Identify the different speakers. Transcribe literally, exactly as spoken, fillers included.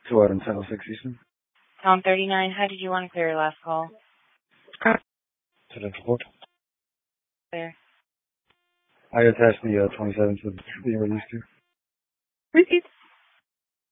Speaker 1: Two items, Title six Eastern.
Speaker 2: Tom thirty-nine, how did you want to clear your last call?
Speaker 1: Residential court.
Speaker 2: Clear.
Speaker 1: I attached the uh, twenty-seven to being released to.
Speaker 2: Repeat.